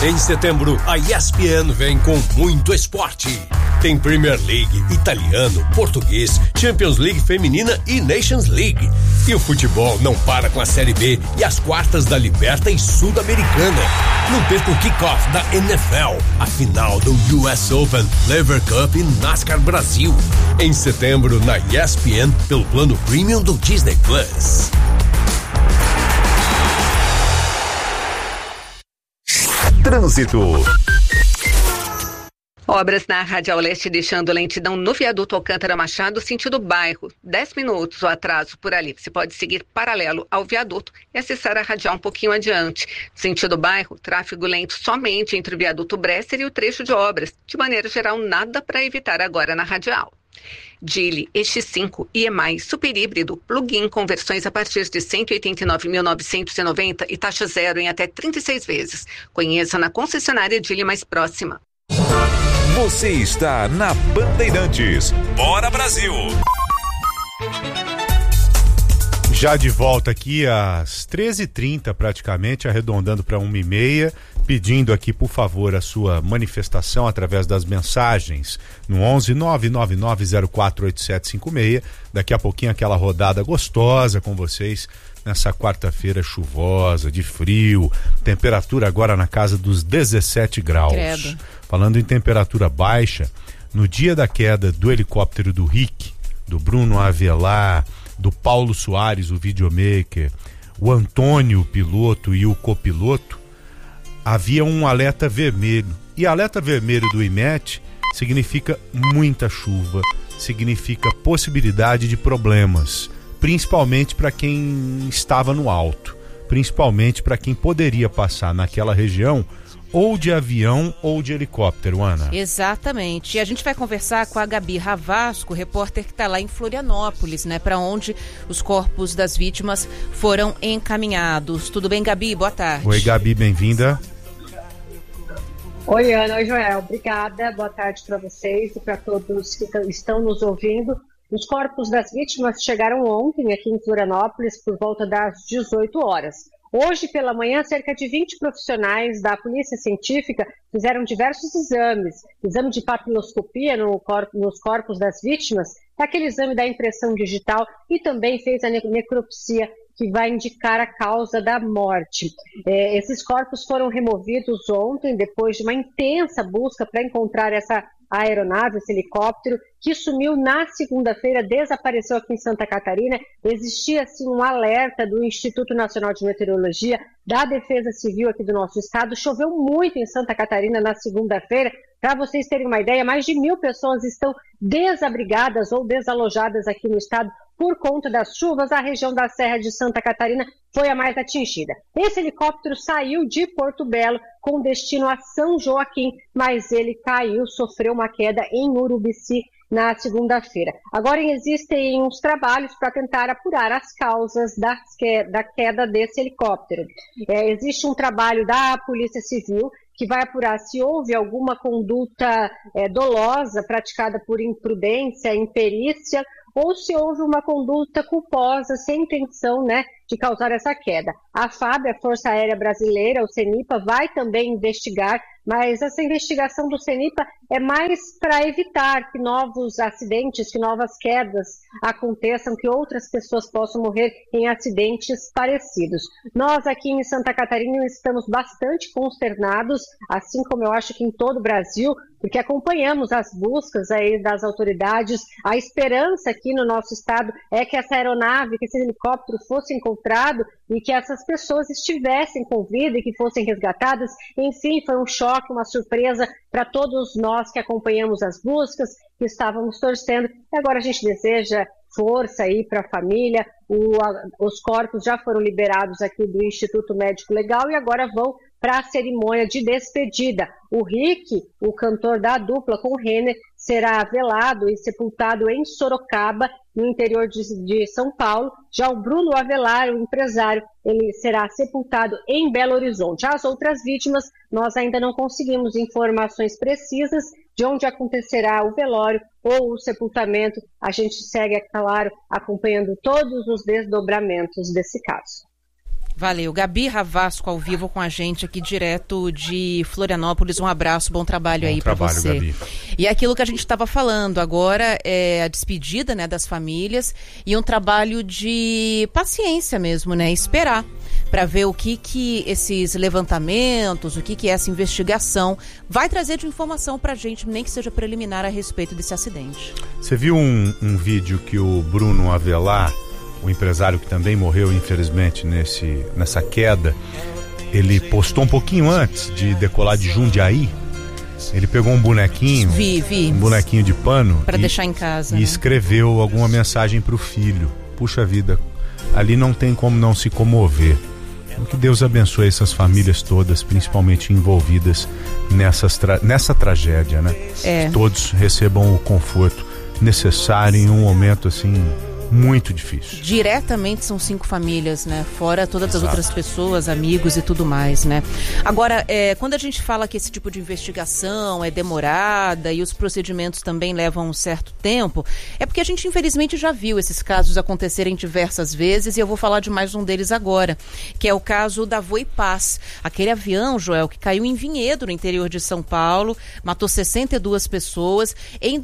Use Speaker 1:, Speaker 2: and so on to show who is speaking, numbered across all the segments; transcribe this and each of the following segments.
Speaker 1: Em setembro, a ESPN vem com muito esporte. Tem Premier League, italiano, português, Champions League feminina e Nations League. E o futebol não para com a Série B e as quartas da Libertadores Sul-Americana. Não perca o kickoff da NFL, a final do US Open, Lever Cup e NASCAR Brasil. Em setembro, na ESPN, pelo plano Premium do Disney Plus.
Speaker 2: Trânsito.
Speaker 3: Obras na Radial Leste deixando lentidão no viaduto Alcântara Machado, sentido bairro. 10 minutos o atraso por ali. Você pode seguir paralelo ao viaduto e acessar a radial um pouquinho adiante. Sentido bairro, tráfego lento somente entre o viaduto Bresser e o trecho de obras. De maneira geral, nada para evitar agora na radial. Geely EX5 e EMAI super híbrido, plug-in com versões a partir de 189.990 e taxa zero em até 36 vezes. Conheça na concessionária Geely mais próxima.
Speaker 2: Você está na Bandeirantes. Bora Brasil!
Speaker 4: Já de volta aqui às 13h30 praticamente, arredondando para 1h30, pedindo aqui por favor a sua manifestação através das mensagens no 11 999048756. Daqui a pouquinho aquela rodada gostosa com vocês nessa quarta-feira chuvosa, de frio, temperatura agora na casa dos 17 graus.
Speaker 5: Credo.
Speaker 4: Falando em temperatura baixa, no dia da queda do helicóptero do Rick, do Bruno Avelar, do Paulo Soares, o videomaker, o Antônio, o piloto, e o copiloto, havia um alerta vermelho. E alerta vermelho do IMET significa muita chuva, significa possibilidade de problemas, principalmente para quem estava no alto, principalmente para quem poderia passar naquela região ou de avião ou de helicóptero, Ana.
Speaker 5: Exatamente. E a gente vai conversar com a Gabi Ravasco, repórter que está lá em Florianópolis, né, para onde os corpos das vítimas foram encaminhados. Tudo bem, Gabi? Boa tarde.
Speaker 4: Oi, Gabi, bem-vinda.
Speaker 6: Oi, Ana. Oi, Joel. Obrigada. Boa tarde para vocês e para todos que estão nos ouvindo. Os corpos das vítimas chegaram ontem aqui em Florianópolis por volta das 18 horas. Hoje, pela manhã, cerca de 20 profissionais da Polícia Científica fizeram diversos exames. Exame de papiloscopia nos corpos das vítimas, aquele exame da impressão digital, e também fez a necropsia, que vai indicar a causa da morte. Esses corpos foram removidos ontem, depois de uma intensa busca para encontrar essa aeronave, esse helicóptero, que sumiu na segunda-feira, desapareceu aqui em Santa Catarina. Existia, assim, um alerta do Instituto Nacional de Meteorologia, da Defesa Civil aqui do nosso estado. Choveu muito em Santa Catarina na segunda-feira. Para vocês terem uma ideia, mais de 1.000 pessoas estão desabrigadas ou desalojadas aqui no estado por conta das chuvas. A região da Serra de Santa Catarina foi a mais atingida. Esse helicóptero saiu de Porto Belo com destino a São Joaquim, mas ele caiu, sofreu uma queda em Urubici na segunda-feira. Agora existem uns trabalhos para tentar apurar as causas da queda desse helicóptero. Existe um trabalho da Polícia Civil que vai apurar se houve alguma conduta dolosa praticada por imprudência, imperícia, ou se houve uma conduta culposa, sem intenção, né, de causar essa queda. A FAB, a Força Aérea Brasileira, o CENIPA, vai também investigar, mas essa investigação do CENIPA é mais para evitar que novos acidentes, que novas quedas aconteçam, que outras pessoas possam morrer em acidentes parecidos. Nós aqui em Santa Catarina estamos bastante consternados, assim como eu acho que em todo o Brasil, porque acompanhamos as buscas aí das autoridades. A esperança aqui no nosso estado é que essa aeronave, que esse helicóptero fosse encontrado e que essas pessoas estivessem com vida e que fossem resgatadas. Enfim, foi um choque, uma surpresa para todos nós que acompanhamos as buscas, que estávamos torcendo. E agora a gente deseja força aí para a família. Os corpos já foram liberados aqui do Instituto Médico Legal e agora vão para a cerimônia de despedida. O Rick, o cantor da dupla com o Renner, será velado e sepultado em Sorocaba, no interior de São Paulo. Já o Bruno Avelar, o empresário, ele será sepultado em Belo Horizonte. As outras vítimas, nós ainda não conseguimos informações precisas de onde acontecerá o velório ou o sepultamento. A gente segue, é claro, acompanhando todos os desdobramentos desse caso.
Speaker 5: Valeu. Gabi Ravasco ao vivo com a gente aqui direto de Florianópolis. Um abraço, bom trabalho aí para você. Gabi. E aquilo que a gente estava falando agora é a despedida, né, das famílias e um trabalho de paciência mesmo, né? Esperar para ver o que esses levantamentos, o que essa investigação vai trazer de informação para a gente, nem que seja preliminar a respeito desse acidente.
Speaker 4: Você viu um vídeo que o Bruno Avelar, o empresário que também morreu infelizmente nessa queda, ele postou um pouquinho antes de decolar de Jundiaí. Ele pegou um bonequinho, um bonequinho de pano
Speaker 5: para deixar em casa,
Speaker 4: e escreveu alguma mensagem para o filho. Puxa vida, ali não tem como não se comover. Que Deus abençoe essas famílias todas, principalmente envolvidas nessa tragédia, né? Que todos recebam o conforto necessário em um momento assim muito difícil.
Speaker 5: Diretamente são 5 famílias, né? Fora todas as outras pessoas, amigos e tudo mais, né? Agora, quando a gente fala que esse tipo de investigação é demorada e os procedimentos também levam um certo tempo, é porque a gente infelizmente já viu esses casos acontecerem diversas vezes, e eu vou falar de mais um deles agora, que é o caso da Voipaz. Aquele avião, Joel, que caiu em Vinhedo, no interior de São Paulo, matou 62 pessoas em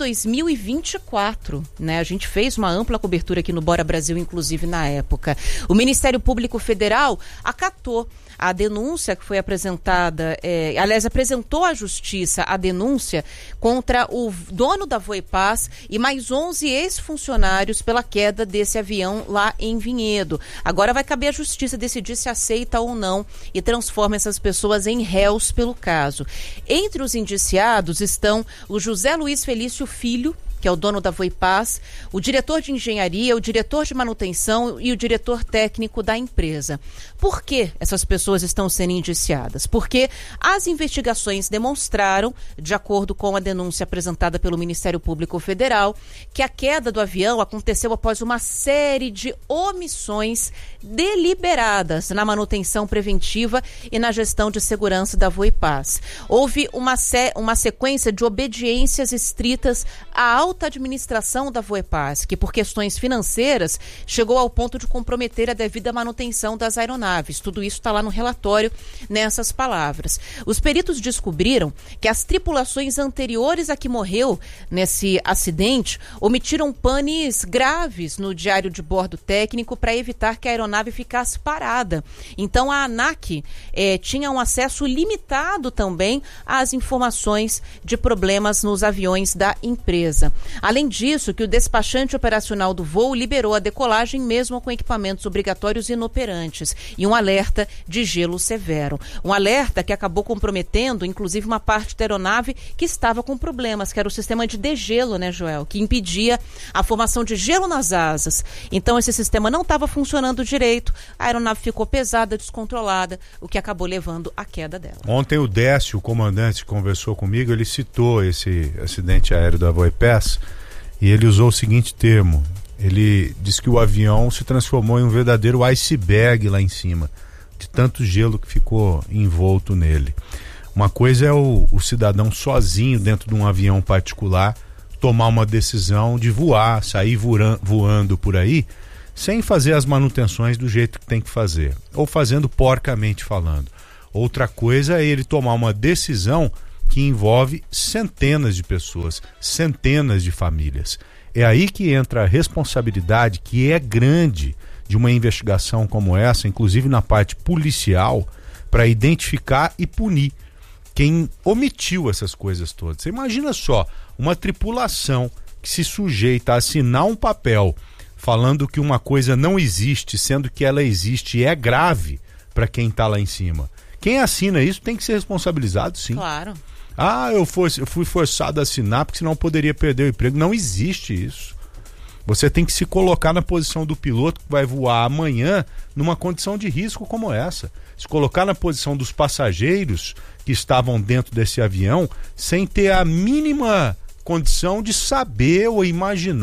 Speaker 5: 2024, né? A gente fez uma ampla cobertura aqui no Bora Brasil, inclusive na época. O Ministério Público Federal acatou a denúncia que foi apresentada, apresentou à Justiça a denúncia contra o dono da Voipaz e mais 11 ex-funcionários pela queda desse avião lá em Vinhedo. Agora vai caber à Justiça decidir se aceita ou não e transforma essas pessoas em réus pelo caso. Entre os indiciados estão o José Luiz Felício Filho, que é o dono da Voipaz, o diretor de engenharia, o diretor de manutenção e o diretor técnico da empresa. Por que essas pessoas estão sendo indiciadas? Porque as investigações demonstraram, de acordo com a denúncia apresentada pelo Ministério Público Federal, que a queda do avião aconteceu após uma série de omissões deliberadas na manutenção preventiva e na gestão de segurança da Voipaz. Houve uma sequência de obediências estritas à alta administração da Voipaz, que por questões financeiras chegou ao ponto de comprometer a devida manutenção das aeronaves. Tudo isso está lá no relatório, nessas palavras. Os peritos descobriram que as tripulações anteriores a que morreu nesse acidente omitiram panes graves no diário de bordo técnico para evitar que a aeronave ficasse parada. Então a ANAC tinha um acesso limitado também às informações de problemas nos aviões da empresa. Além disso, que o despachante operacional do voo liberou a decolagem mesmo com equipamentos obrigatórios inoperantes e um alerta de gelo severo. Um alerta que acabou comprometendo, inclusive, uma parte da aeronave que estava com problemas, que era o sistema de degelo, né, Joel? Que impedia a formação de gelo nas asas. Então, esse sistema não estava funcionando direito, a aeronave ficou pesada, descontrolada, o que acabou levando à queda dela.
Speaker 4: Ontem o Décio, o comandante, conversou comigo, ele citou esse acidente aéreo da Voipaz e ele usou o seguinte termo. Ele disse que o avião se transformou em um verdadeiro iceberg lá em cima, de tanto gelo que ficou envolto nele. Uma coisa é o cidadão sozinho dentro de um avião particular tomar uma decisão de voar, sair voando por aí, sem fazer as manutenções do jeito que tem que fazer, ou fazendo porcamente falando. Outra coisa é ele tomar uma decisão que envolve centenas de pessoas, centenas de famílias. É aí que entra a responsabilidade, que é grande, de uma investigação como essa, inclusive na parte policial, para identificar e punir quem omitiu essas coisas todas. Você imagina só, uma tripulação que se sujeita a assinar um papel falando que uma coisa não existe, sendo que ela existe e é grave para quem está lá em cima. Quem assina isso tem que ser responsabilizado, sim.
Speaker 5: Claro.
Speaker 4: Eu fui forçado a assinar porque senão eu poderia perder o emprego. Não existe isso. Você tem que se colocar na posição do piloto que vai voar amanhã numa condição de risco como essa. Se colocar na posição dos passageiros que estavam dentro desse avião sem ter a mínima condição de saber ou imaginar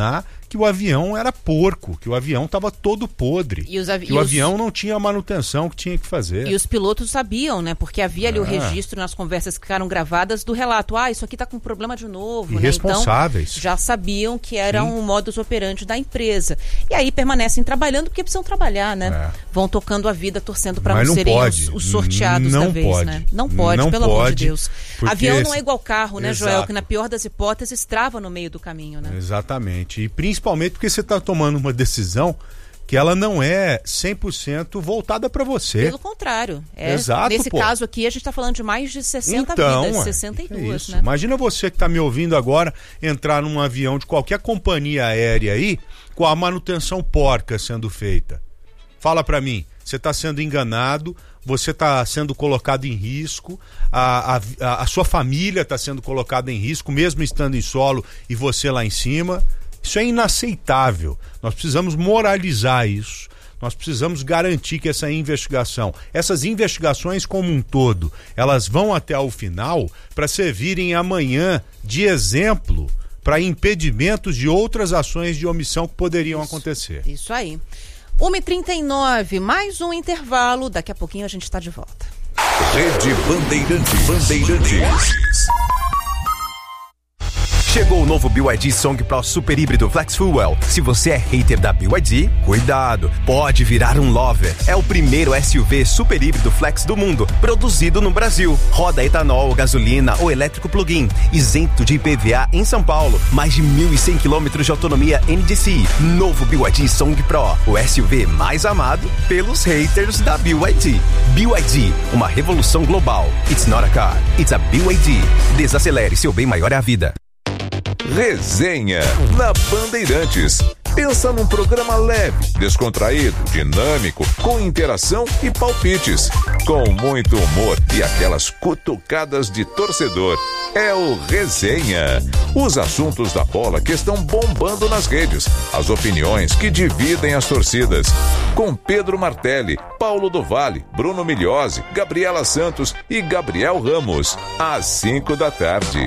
Speaker 4: que o avião era porco, que o avião estava todo podre, que o avião não tinha a manutenção que tinha que fazer.
Speaker 5: E os pilotos sabiam, né? Porque havia ali o registro nas conversas que ficaram gravadas do relato. Isso aqui está com problema de novo.
Speaker 4: Irresponsáveis.
Speaker 5: Então, já sabiam que era um modus operandi da empresa. E aí permanecem trabalhando porque precisam trabalhar, né? Vão tocando a vida, torcendo para não serem os sorteados da vez, né? Não pode, pelo amor de Deus. Avião não é igual carro, né, Joel? Que na pior das hipóteses trava no meio do caminho, né?
Speaker 4: Exatamente. E principalmente porque você está tomando uma decisão que ela não é 100% voltada para você.
Speaker 5: Pelo contrário.
Speaker 4: Exato,
Speaker 5: nesse caso aqui, a gente está falando de mais de 60 vidas, 62, né?
Speaker 4: Imagina você que está me ouvindo agora entrar num avião de qualquer companhia aérea aí, com a manutenção porca sendo feita. Fala para mim, você está sendo enganado, você está sendo colocado em risco, a sua família está sendo colocada em risco, mesmo estando em solo e você lá em cima. Isso é inaceitável. Nós precisamos moralizar isso. Nós precisamos garantir que essas investigações como um todo, elas vão até o final para servirem amanhã de exemplo para impedimentos de outras ações de omissão que poderiam acontecer.
Speaker 5: Isso aí. 1h39, mais um intervalo. Daqui a pouquinho a gente está de volta.
Speaker 2: Rede Bandeirantes. Chegou o novo BYD Song Pro Super Híbrido Flex Fuel. Se você é hater da BYD, cuidado, pode virar um lover. É o primeiro SUV super híbrido flex do mundo, produzido no Brasil. Roda etanol, gasolina ou elétrico plug-in, isento de IPVA em São Paulo. Mais de 1.100 km de autonomia NDCi. Novo BYD Song Pro, o SUV mais amado pelos haters da BYD. BYD, uma revolução global. It's not a car, it's a BYD. Desacelere, seu bem maior é a vida.
Speaker 7: Resenha na Bandeirantes. Pensa num programa leve, descontraído, dinâmico, com interação e palpites, com muito humor e aquelas cutucadas de torcedor. É o Resenha. Os assuntos da bola que estão bombando nas redes, as opiniões que dividem as torcidas. Com Pedro Martelli, Paulo do Vale, Bruno Migliozzi, Gabriela Santos e Gabriel Ramos. Às 5 da tarde.